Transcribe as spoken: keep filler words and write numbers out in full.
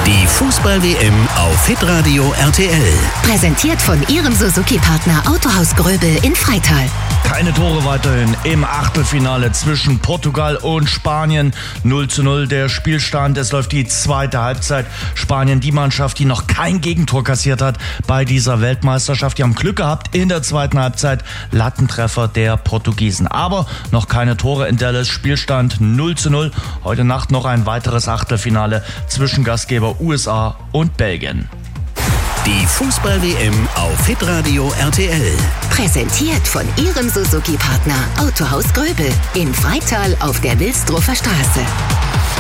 Die Fußball-W M auf Hitradio R T L. Präsentiert von Ihrem Suzuki-Partner Autohaus Gröbel in Freital. Keine Tore weiterhin im Achtelfinale zwischen Portugal und Spanien. null zu null der Spielstand. Es läuft die zweite Halbzeit. Spanien, die Mannschaft, die noch kein Gegentor kassiert hat bei dieser Weltmeisterschaft. Die haben Glück gehabt in der zweiten Halbzeit. Lattentreffer der Portugiesen. Aber noch keine Tore in Dallas. Spielstand null zu null. Heute Nacht noch ein weiteres Achtelfinale zwischen Gastgeber U S A und Belgien. Die Fußball-W M auf Hitradio R T L. Präsentiert von Ihrem Suzuki-Partner Autohaus Gröbel in Freital auf der Wilsdruffer Straße.